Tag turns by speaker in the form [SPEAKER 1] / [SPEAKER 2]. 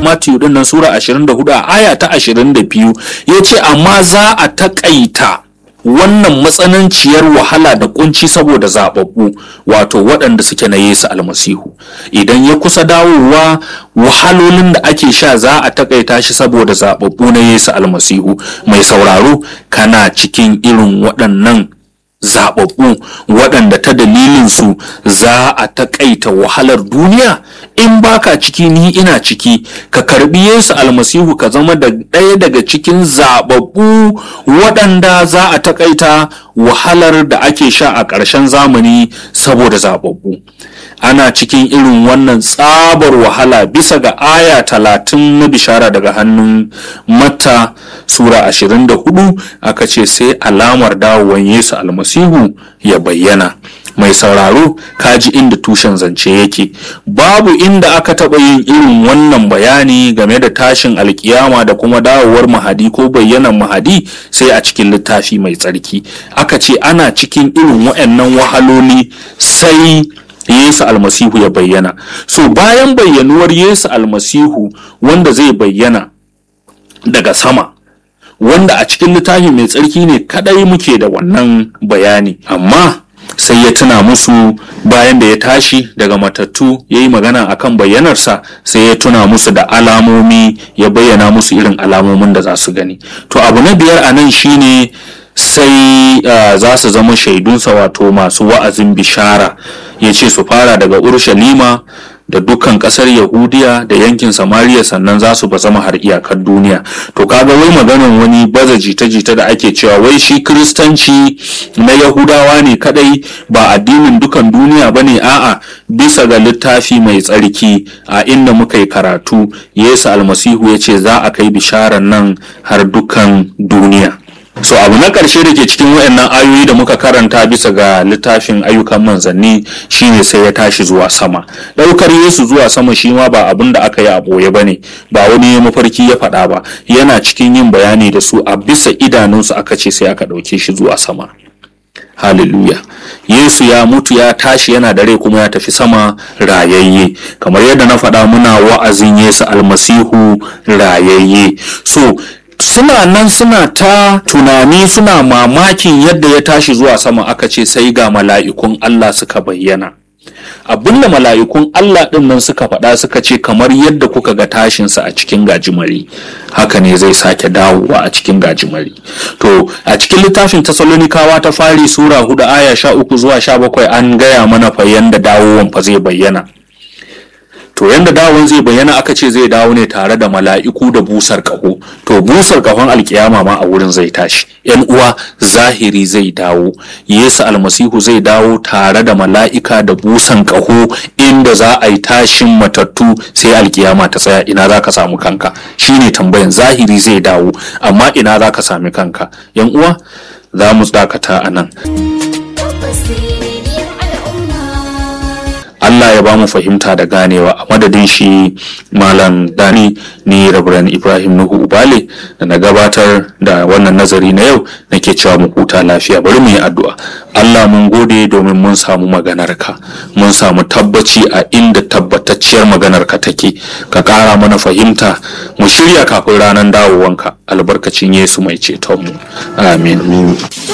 [SPEAKER 1] Matthew din nan sura 24 a aya ta 22 yace amma za a takaita wannan matsananciyar wahala da kunci saboda zababbu, wato waɗanda suke na Yesu almasihu. Idan ya kusa dawowa, wahalolin da ake sha za a takaita shi saboda zababbu na Yesu almasihu. Mai sauraro, kana cikin irin waɗannan zababbu waɗanda ta dalilinsu za a takaita wahalar duniya? In baka ciki, ni ina ciki. Ka karbi Yesu almasihu ka zama da ɗaya daga cikin zababbu waɗanda za a takaita wahalar da ake sha a ƙarshen zamani saboda zababbu. Ana cikin irin wannan tsabar wahala bisa ga aya 30 na bishara daga hannun Matta sura 24 aka ce sai alamar dawowar Yesu almasihu ya bayyana. Mai sauraro, kaji inda tushen zance yake. Babu inda aka taɓa yin irin wannan bayani game da tashin alkiyama da kuma dawowar mahadi ko bayyanan mahadi sai a cikin littafi mai tsarki. Aka ce ana cikin irin waɗannan wahaloli sai Yesu almasihu ya bayyana. So bayan bayyanuwar Yesu almasihu wanda zai bayyana daga sama, wanda a cikin littafi mai tsarki ne kadai muke da wannan bayani, amma sai ya tuna musu bayan da ya tashi daga matattu ya yi magana akan bayyanarsa, sai ya tuna musu da alamomi, ya bayyana musu irin alamomin da za su gani. To abu na biyar a nan shine sai za su zama shaidunsa, wato masu wa'azin bishara. Ya ce su fara daga Urushalima da dukkan kasar Yahudiya da yankin Samariya, sannan za su bazama har iyakar duniya. To kaga wai maganan wani baza jita-jita da ake cewa wai shi Kiristanci na Yahudawa ne kadai, ba addinin dukan duniya bane. A'a, bisa ga littafi mai tsarki a inda muka yi karatu, Yesu almasihu ya ce za a kai bisharar nan har dukan duniya. So abu na ƙarshe da ke cikin wayannan ayoyi da muka karanta bisa ga littafin ayyukan manzanni shine sai ya tashi zuwa sama. Ɗaukar Yesu zuwa sama shi ma ba abin da aka yi a ɓoye ba ne, ba wani mafarki ya faɗa ba, yana cikin yin bayani da su a bisa idanunsu aka ce sai aka ɗauke shi zuwa sama. Hallelujah. Yesu ya mutu ya tashi, yana da rai kuma ya tafi sama rayayye. Kamar yadda na faɗa, muna wa'azin Yesu almasihu rayayye. So suna nan suna ta tunani, suna mamakin yadda ya tashi zuwa sama. Aka ce sai ga mala'ikun Allah suka bayyana. Abinda mala'ikun Allah ɗin nan suka faɗa, suka ce kamar yadda kuka ga tashinsa a cikin gajimari, haka ne zai sake dawowa a cikin gajimari. To a cikin littafin Tessalonikawa ta fari sura 4 aya 13 zuwa 17 an gaya mana fa yanda dawowan fa zai bayyana. To yanda dawon zai bayyana, aka ce zai dawo ne tare da mala'iku da busar ƙaho. To busar ƙahon alkiyama ma a wurin zai tashi. Yan uwa, zahiri zai dawo. Yesu almasihu zai dawo tare da mala'ika da busan ƙaho, inda za a yi tashin matattu sai alkiyama ta tsaya. Ina za ka samu kanka? Shine tambayan. Zahiri zai dawo, amma ina za ka sami kanka? Yan uwa, za mu dakata a nan. Allah ya ba mu fahimta da ganewa. A madadin shi Malam Dani, ni Reverend Ibrahim Nuhu Ubale da na gabatar da wannan nazari na yau, nake cewa mu huta lafiya. Bari mu yi addu'a. Allah, mun gode domin mun samu maganarka, mun samu tabbaci a inda tabbatacciyar maganarka take. Ka ƙara mana fahimta, mu shirya kafin ranar dawowanka, albarkacin Yesu mai cetonmu. Amin.